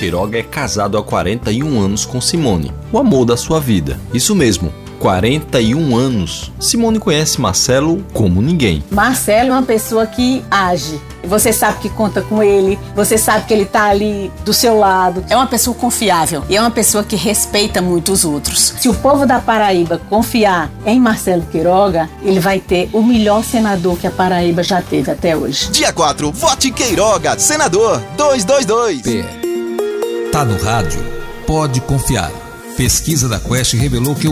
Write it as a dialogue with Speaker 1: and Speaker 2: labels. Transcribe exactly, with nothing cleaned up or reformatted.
Speaker 1: Queiroga é casado há quarenta e um anos com Simone, o amor da sua vida. Isso mesmo, quarenta e um anos. Simone conhece Marcelo como ninguém.
Speaker 2: Marcelo é uma pessoa que age. Você sabe que conta com ele, você sabe que ele tá ali do seu lado. É uma pessoa confiável e é uma pessoa que respeita muito os outros. Se o povo da Paraíba confiar em Marcelo Queiroga, ele vai ter o melhor senador que a Paraíba já teve até hoje.
Speaker 3: Dia quatro, vote Queiroga, senador dois dois dois.
Speaker 4: P. Tá no rádio? Pode confiar. Pesquisa da Quest revelou que o